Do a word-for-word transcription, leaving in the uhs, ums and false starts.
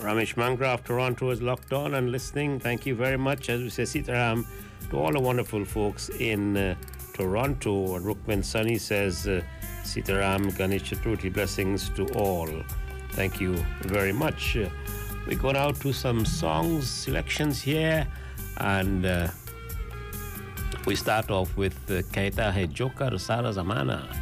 Ramesh Mangra of Toronto is locked on and listening. Thank you very much. As we say, Sitaram to all the wonderful folks in uh, Toronto. Rukman Sunny says, uh, Sitaram Ganesh Chaturthi blessings to all. Thank you very much. Uh, we go now to some songs selections here, and uh, we start off with uh, Kahta Hai Joker Sara Zamana.